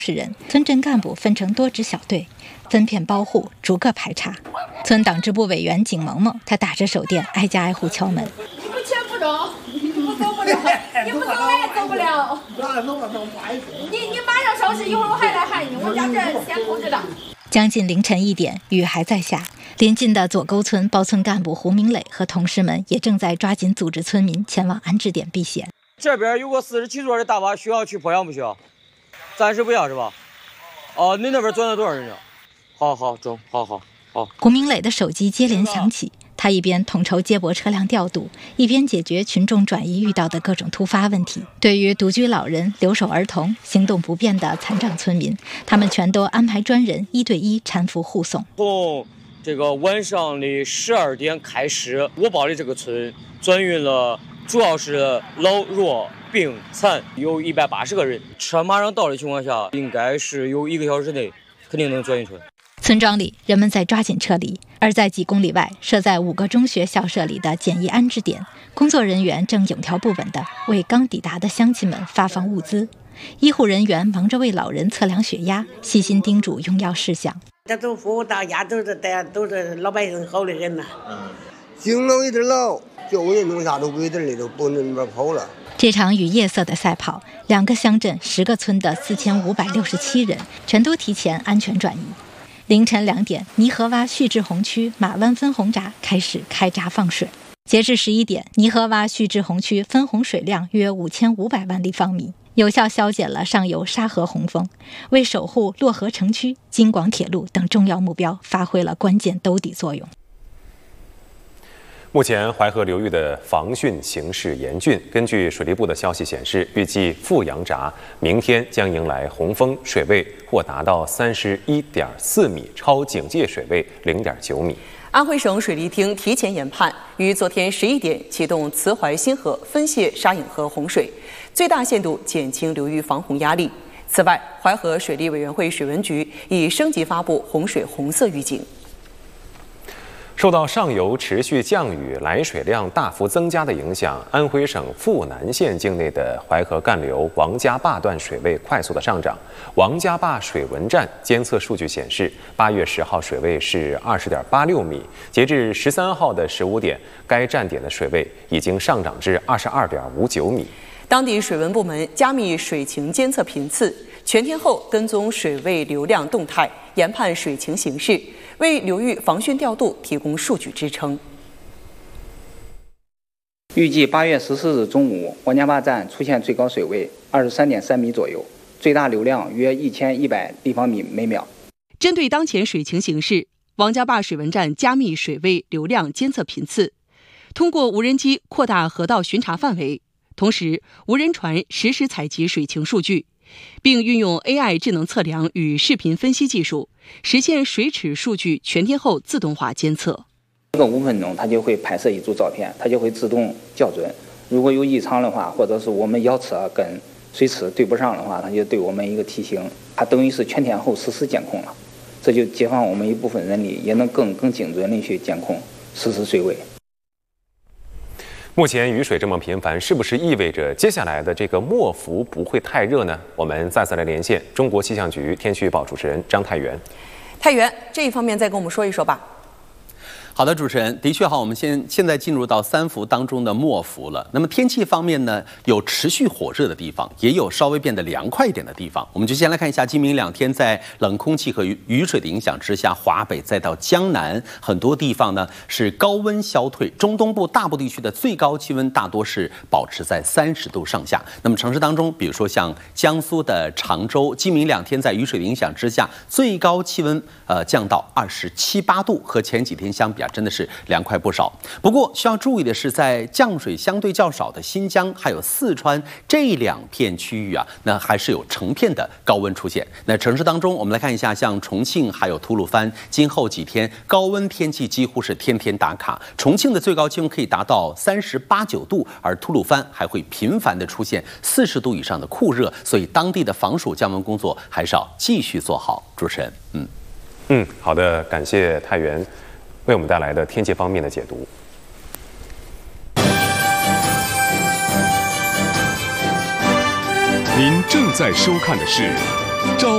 是人，村镇干部分成多支小队，分片包户，逐个排查。村党支部委员景萌萌，他打着手电，挨家挨户敲门。 你们钱不中，我走不了，你不走我也走不了。你马上消失，一会儿我还来喊你，我家这先控制的。 将近凌晨1点，雨还在下。临近的左沟村包村干部胡明磊和同事们也正在抓紧组织村民前往安置点避险。 这边有个47座的大巴，需要去鄱阳不需要？暂时不要是吧？哦，你那边转了多少人了？好，中，好。 胡明磊的手机接连响起，他一边统筹接驳车辆调度，一边解决群众转移遇到的各种突发问题。对于独居老人、留守儿童、行动不便的残障村民，他们全都安排专人1对1搀扶护送。 从这个晚上的12点开始，我包的这个村转运了，主要是老弱病残，有180个人。车马上到的情况下，应该是有1个小时内肯定能转运出来。 村庄里，人们在抓紧撤离；而在几公里外，设在5个中学校舍里的简易安置点，工作人员正有条不紊地为刚抵达的乡亲们发放物资。医护人员忙着为老人测量血压，细心叮嘱用药事项。 这都服务大家，都是老百姓好的人呐。 行了一点了，就我弄啥都规定里头不能那边跑了。 这场与夜色的赛跑，2个乡镇10个村的4567人全都提前安全转移。凌晨2点，泥河洼旭志洪区马湾分洪闸开始开闸放水。截至11点，泥河洼旭志洪区分洪水量约5500万立方米，有效消减了上游沙河洪峰，为守护洛河城区、京广铁路等重要目标发挥了关键兜底作用。 目前淮河流域的防汛形势严峻，根据水利部的消息显示，预计富阳闸明天将迎来洪峰，水位或达到31.4米，超警戒水位0.9米。 安徽省水利厅提前研判，于昨天11点启动慈淮新河分泄沙隐河洪水，最大限度减轻流域防洪压力。此外，淮河水利委员会水文局已升级发布洪水红色预警。 受到上游持续降雨、来水量大幅增加的影响，安徽省阜南县境内的淮河干流王家坝段水位快速的上涨。王家坝水文站监测数据显示，8月10号水位是20.86米，截至13号的15点，该站点的水位已经上涨至22.59米。 当地水文部门加密水情监测频次，全天候跟踪水位流量动态，研判水情形势，为流域防汛调度提供数据支撑。 预计8月14日中午，王家坝站出现最高水位23.3米左右，最大流量约1100立方米每秒。 针对当前水情形势，王家坝水文站加密水位流量监测频次，通过无人机扩大河道巡查范围，同时无人船实时采集水情数据，并运用 AI 智能测量与视频分析技术，实现水尺数据全天候自动化监测。 这个5分钟，它就会拍摄一组照片，它就会自动校准。如果有异常的话，或者是我们遥测跟水尺对不上的话，它就对我们一个提醒。它等于是全天候实时监控了，这就解放我们一部分人力，也能更精准的去监控实时水位。 目前雨水这么频繁，是不是意味着接下来的这个末伏不会太热呢？我们再次来连线中国气象局天气预报主持人张太原。 太原，这一方面再跟我们说一说吧。 好的，主持人，的确我们现在进入到3伏当中的末伏了。那么天气方面呢，有持续火热的地方，也有稍微变得凉快一点的地方。我们就先来看一下今明2天在冷空气和雨水的影响之下，华北再到江南很多地方呢是高温消退，中东部大部地区的最高气温大多是保持在30度上下。那么城市当中，比如说像江苏的常州，今明2天在雨水的影响之下，最高气温降到27、8度，和前几天相比真的是凉快不少。不过需要注意的是，在降水相对较少的新疆还有四川这2片区域啊，那还是有成片的高温出现。那城市当中，我们来看一下，像重庆还有吐鲁番，今后几天高温天气几乎是天天打卡。重庆的最高气温可以达到38、9度，而吐鲁番还会频繁的出现40度以上的酷热，所以当地的防暑降温工作还是要继续做好。主持人， 好的，感谢太原为我们带来的天气方面的解读。 您正在收看的是《朝